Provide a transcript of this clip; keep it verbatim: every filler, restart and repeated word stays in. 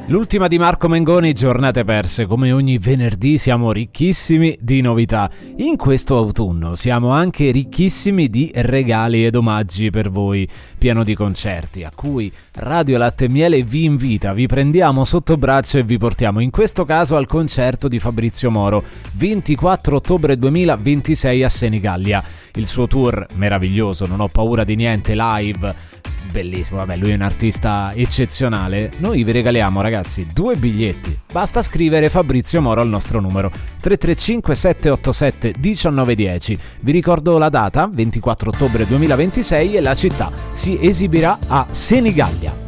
L'ultima di Marco Mengoni, giornate perse. Come ogni venerdì siamo ricchissimi di novità. In questo autunno siamo anche ricchissimi di regali ed omaggi per voi, pieno di concerti a cui Radio Latte e Miele vi invita. Vi prendiamo sotto braccio e vi portiamo in questo caso al concerto di Fabrizio Moro, ventiquattro ottobre duemilaventisei a Senigallia. Il suo tour meraviglioso, non ho paura di niente, live, bellissimo, vabbè, lui è un artista eccezionale. Noi vi regaliamo, ragazzi, due biglietti. Basta scrivere Fabrizio Moro al nostro numero tre tre cinque sette otto sette uno nove uno zero. Vi ricordo la data, ventiquattro ottobre duemilaventisei, e la città si esibirà a Senigallia.